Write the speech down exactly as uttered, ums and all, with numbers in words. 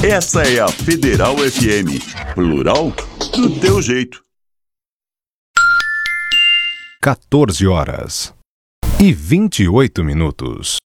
Essa é a Federal F M. Plural do teu jeito. quatorze horas e vinte e oito minutos.